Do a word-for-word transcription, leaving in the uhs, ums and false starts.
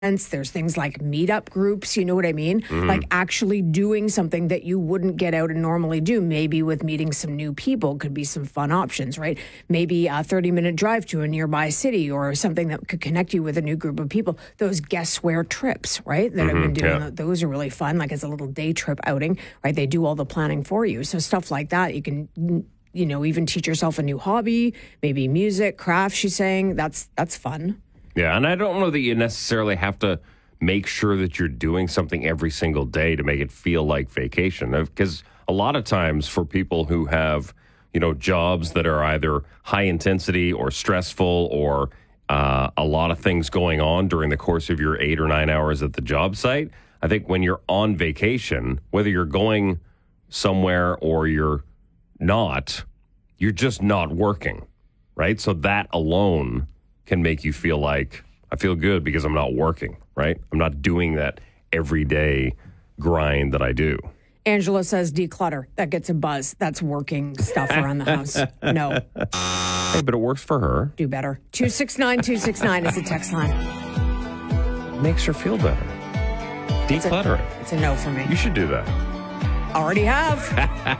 There's things like meetup groups, you know what I mean? Mm-hmm. Like actually doing something that you wouldn't get out and normally do. Maybe with meeting some new people could be some fun options, right? Maybe a thirty-minute drive to a nearby city or something that could connect you with a new group of people. Those guess where trips, right? That Mm-hmm. I've been doing. Yeah. Those are really fun, like as a little day trip outing, right? They do all the planning for you. So stuff like that, you can, you know, even teach yourself a new hobby, maybe music, craft, she's saying. That's that's fun. Yeah, and I don't know that you necessarily have to make sure that you're doing something every single day to make it feel like vacation. Because a lot of times for people who have, you know, jobs that are either high intensity or stressful or uh, a lot of things going on during the course of your eight or nine hours at the job site, I think when you're on vacation, whether you're going somewhere or you're not, you're just not working, right? So that alone can make you feel like, I feel good because I'm not working, right? I'm not doing that everyday grind that I do. Angela says declutter. That gets a buzz. That's working stuff around the house. No. Hey, but it works for her. Do better. two six nine two six nine is the text line. Makes her feel better. Decluttering. It's a no for me. You should do that. Already have.